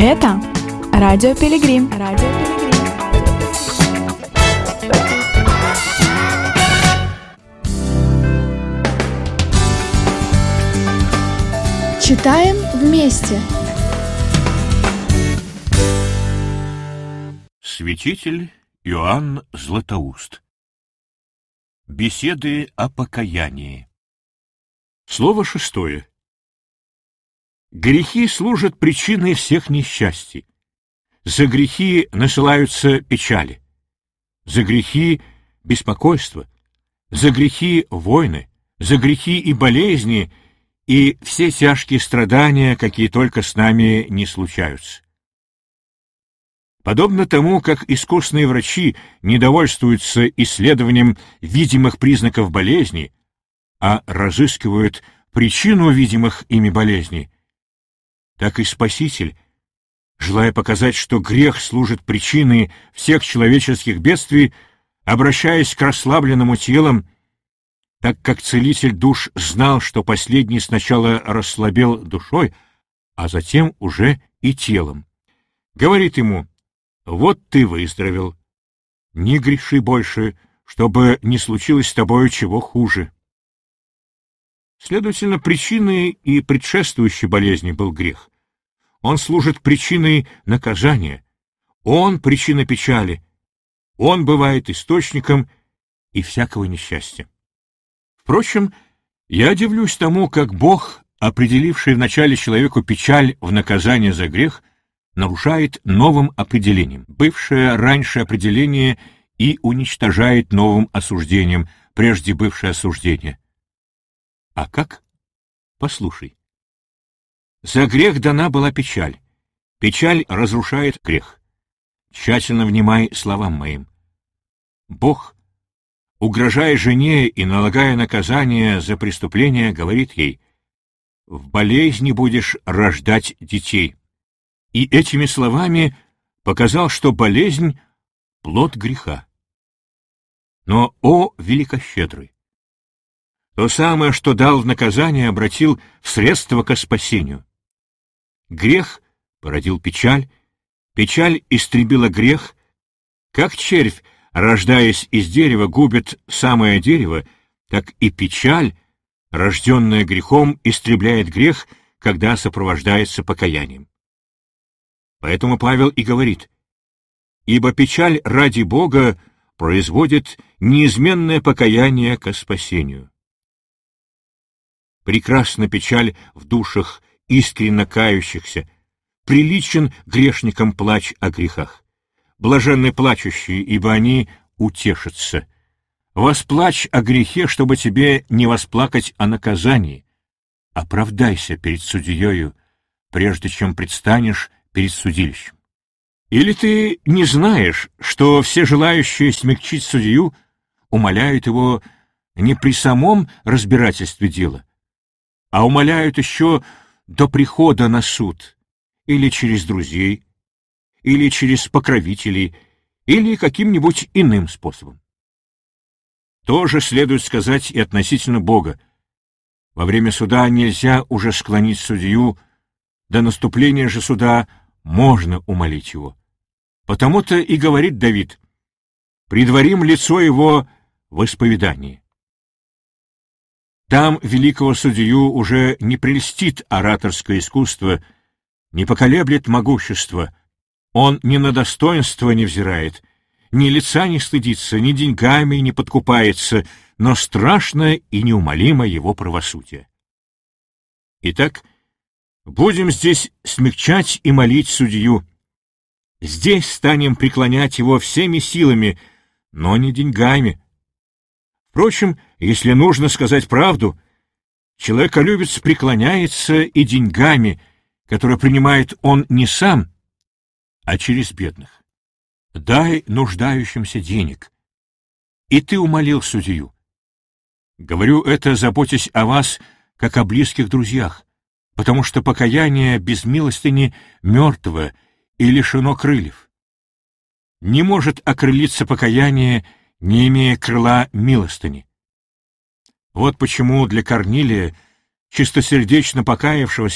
Это Радио Пилигрим. Читаем вместе. Святитель Иоанн Златоуст. Беседы о покаянии. Слово 6. Грехи служат причиной всех несчастий. За грехи насылаются печали. За грехи — беспокойство. За грехи — войны. За грехи и болезни, и все тяжкие страдания, какие только с нами не случаются. Подобно тому, как искусные врачи не довольствуются исследованием видимых признаков болезни, а разыскивают причину видимых ими болезней, так и Спаситель, желая показать, что грех служит причиной всех человеческих бедствий, обращаясь к расслабленному телам, так как Целитель душ знал, что последний сначала расслабел душой, а затем уже и телом, говорит ему: «Вот ты выздоровел, не греши больше, чтобы не случилось с тобою чего хуже». Следовательно, причиной и предшествующей болезни был грех. Он служит причиной наказания, он — причина печали, он бывает источником и всякого несчастья. Впрочем, я дивлюсь тому, как Бог, определивший вначале человеку печаль в наказание за грех, нарушает новым определением бывшее раньше определение и уничтожает новым осуждением прежде бывшее осуждение. А как? Послушай. За грех дана была печаль. Печаль разрушает грех. Тщательно внимай словам моим. Бог, угрожая жене и налагая наказание за преступление, говорит ей: «В болезни будешь рождать детей». И этими словами показал, что болезнь — плод греха. Но, о великощедрый! То самое, что дал в наказание, обратил в средство ко спасению. Грех породил печаль, печаль истребила грех. Как червь, рождаясь из дерева, губит самое дерево, так и печаль, рожденная грехом, истребляет грех, когда сопровождается покаянием. Поэтому Павел и говорит: «Ибо печаль ради Бога производит неизменное покаяние ко спасению». Прекрасна печаль в душах искренно кающихся, приличен грешникам плач о грехах. Блаженны плачущие, ибо они утешатся. Восплачь о грехе, чтобы тебе не восплакать о наказании. Оправдайся перед судьею, прежде чем предстанешь перед судилищем. Или ты не знаешь, что все желающие смягчить судью умоляют его не при самом разбирательстве дела, а умоляют еще до прихода на суд, или через друзей, или через покровителей, или каким-нибудь иным способом. Тоже следует сказать и относительно Бога. Во время суда нельзя уже склонить судью, до наступления же суда можно умолить его. Потому-то и говорит Давид: «Предварим лицо его в исповедании». Там великого судью уже не прельстит ораторское искусство, не поколеблет могущество. Он ни на достоинство не взирает, ни лица не стыдится, ни деньгами не подкупается, но страшно и неумолимо его правосудие. Итак, будем здесь смягчать и молить судью. Здесь станем преклонять его всеми силами, но не деньгами. Впрочем, если нужно сказать правду, человеколюбец преклоняется и деньгами, которые принимает он не сам, а через бедных. Дай нуждающимся денег. И ты умолил судью. Говорю это, заботясь о вас, как о близких друзьях, потому что покаяние без милостыни мертво и лишено крыльев. Не может окрылиться покаяние, не имея крыла милостыни. Вот почему для Корнилия, чистосердечно покаявшегося,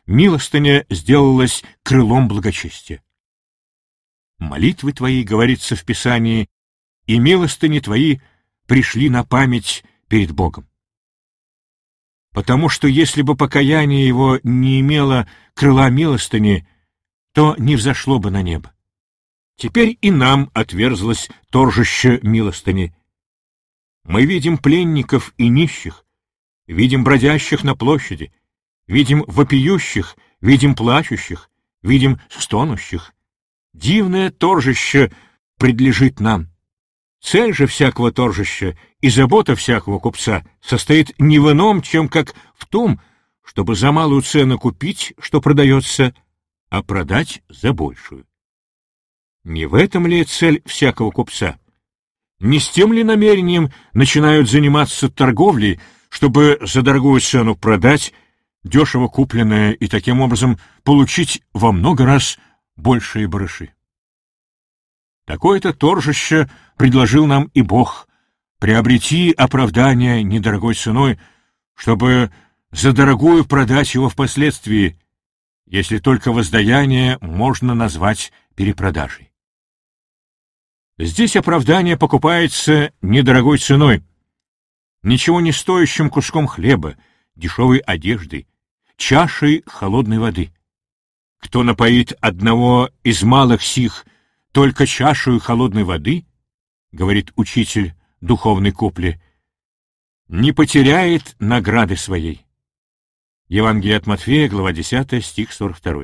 милостыня сделалась крылом благочестия. Молитвы твои, говорится в Писании, и милостыни твои пришли на память перед Богом. Потому что если бы покаяние его не имело крыла милостыни, то не взошло бы на небо. Теперь и нам отверзлось торжище милостыни. Мы видим пленников и нищих, видим бродящих на площади, видим вопиющих, видим плачущих, видим стонущих. Дивное торжище предлежит нам. Цель же всякого торжища и забота всякого купца состоит не в ином, чем как в том, чтобы за малую цену купить, что продается, а продать за большую. Не в этом ли цель всякого купца? Не с тем ли намерением начинают заниматься торговлей, чтобы за дорогую цену продать дешево купленное и таким образом получить во много раз большие барыши? Такое-то торжище предложил нам и Бог: приобрети оправдание недорогой ценой, чтобы за дорогую продать его впоследствии, если только воздаяние можно назвать перепродажей. Здесь оправдание покупается недорогой ценой, ничего не стоящим куском хлеба, дешевой одеждой, чашей холодной воды. Кто напоит одного из малых сих только чашею холодной воды, говорит учитель духовной купли, не потеряет награды своей. Евангелие от Матфея, глава 10, стих 42.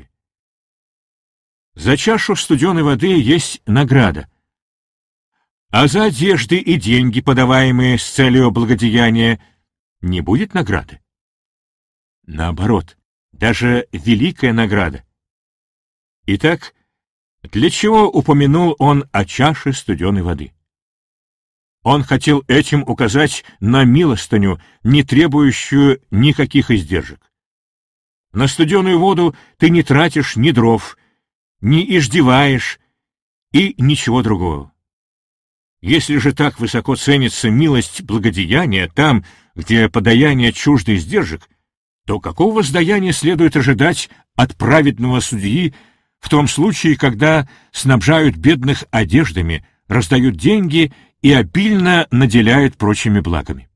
За чашу студеной воды есть награда, а за одежды и деньги, подаваемые с целью благодеяния, не будет награды. Наоборот, даже великая награда. Итак, для чего упомянул он о чаше студеной воды? Он хотел этим указать на милостыню, не требующую никаких издержек. На студеную воду ты не тратишь ни дров, не иждеваешь и ничего другого. Если же так высоко ценится милость благодеяния там, где подаяние чуждо издержек, то какого воздаяния следует ожидать от праведного судьи в том случае, когда снабжают бедных одеждами, раздают деньги и обильно наделяют прочими благами?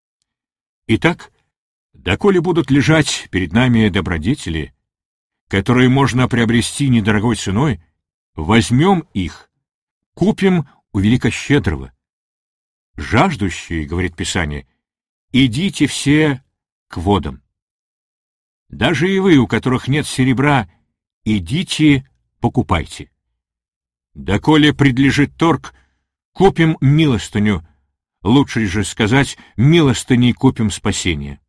Итак, доколе будут лежать перед нами добродетели, которые можно приобрести недорогой ценой, возьмем их, купим у великощедрого. Жаждущие, говорит Писание, идите все к водам. Даже и вы, у которых нет серебра, идите, покупайте. Доколе предлежит торг, купим милостыню, лучше же сказать, милостыней купим спасение.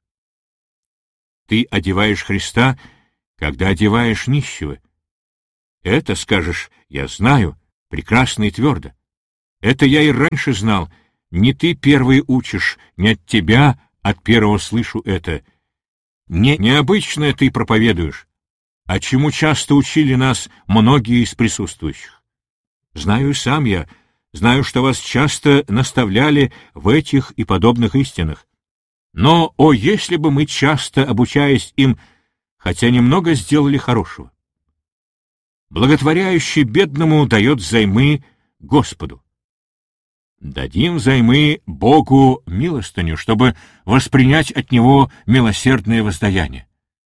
Ты одеваешь Христа, когда одеваешь нищего. Это, скажешь, я знаю, прекрасно и твердо. Это я и раньше знал, не ты первый учишь, не от тебя от первого слышу это. Не необычное ты проповедуешь, а чему часто учили нас многие из присутствующих. Знаю и сам я, знаю, что вас часто наставляли в этих и подобных истинах. Но, если бы мы часто, обучаясь им, хотя немного сделали хорошего. Благотворяющий бедному дает взаймы Господу. Дадим взаймы Богу милостыню, чтобы воспринять от Него милосердное воздаяние.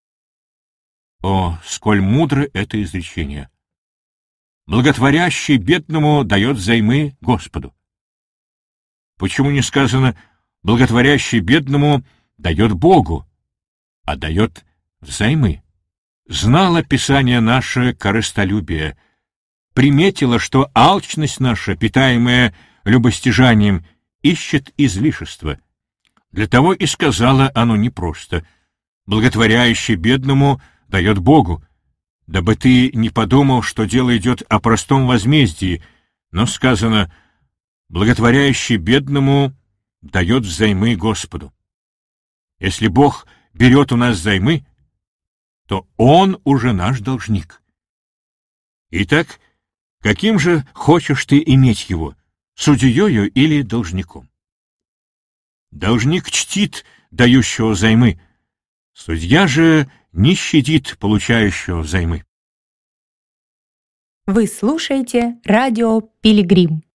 О, сколь мудро это изречение! Благотворящий бедному дает взаймы Господу. Почему не сказано «благотворящий бедному дает Богу», а дает взаймы? Знало Писание наше корыстолюбие, приметило, что алчность наша, питаемая любостяжанием, ищет излишества. Для того и сказала оно непросто: благотворяющий бедному дает Богу, дабы ты не подумал, что дело идет о простом возмездии, но сказано: благотворяющий бедному дает взаймы Господу. Если Бог берет у нас взаймы, то Он уже наш должник. Итак, каким же хочешь ты иметь его, судьею или должником? Должник чтит дающего взаймы, судья же не щадит получающего взаймы. Вы слушаете радио «Пилигрим».